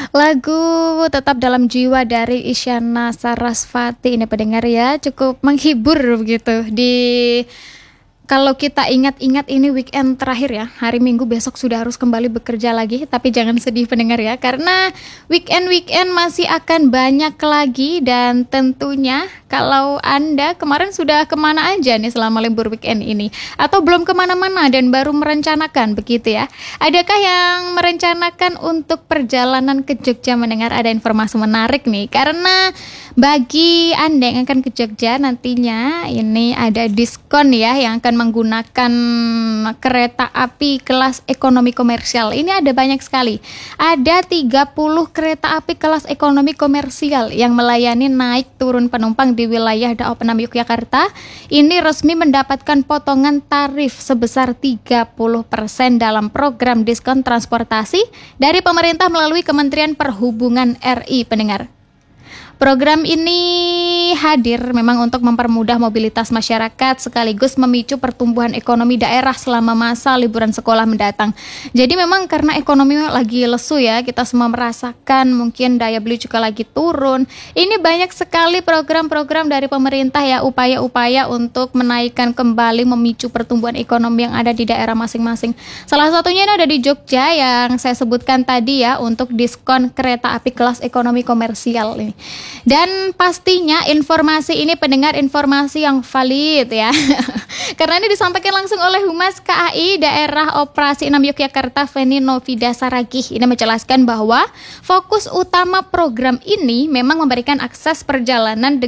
Lagu Tetap Dalam Jiwa dari Isyana Sarasvati ini pendengar ya, cukup menghibur begitu di kalau kita ingat-ingat ini weekend terakhir ya, hari Minggu besok sudah harus kembali bekerja lagi. Tapi jangan sedih pendengar ya, karena weekend-weekend masih akan banyak lagi. Dan tentunya kalau Anda kemarin sudah kemana aja nih selama libur weekend ini, atau belum kemana-mana dan baru merencanakan begitu ya. Adakah yang merencanakan untuk perjalanan ke Jogja mendengar? Ada informasi menarik nih, karena bagi Anda yang akan ke Jogja nantinya ini ada diskon ya yang akan menggunakan kereta api kelas ekonomi komersial. Ini ada banyak sekali. Ada 30 kereta api kelas ekonomi komersial yang melayani naik turun penumpang di wilayah Daob 6 Yogyakarta. Ini resmi mendapatkan potongan tarif sebesar 30% dalam program diskon transportasi dari pemerintah melalui Kementerian Perhubungan RI pendengar. Program ini hadir memang untuk mempermudah mobilitas masyarakat sekaligus memicu pertumbuhan ekonomi daerah selama masa liburan sekolah mendatang. Jadi memang karena ekonomi lagi lesu ya, kita semua merasakan mungkin daya beli juga lagi turun. Ini banyak sekali program-program dari pemerintah ya, upaya-upaya untuk menaikkan kembali memicu pertumbuhan ekonomi yang ada di daerah masing-masing. Salah satunya ini ada di Jogja yang saya sebutkan tadi ya, untuk diskon kereta api kelas ekonomi komersial ini. Dan pastinya informasi ini pendengar informasi yang valid ya. Karena ini disampaikan langsung oleh Humas KAI Daerah Operasi 6 Yogyakarta Feni Novida Saragih. Ini menjelaskan bahwa fokus utama program ini memang memberikan akses perjalanan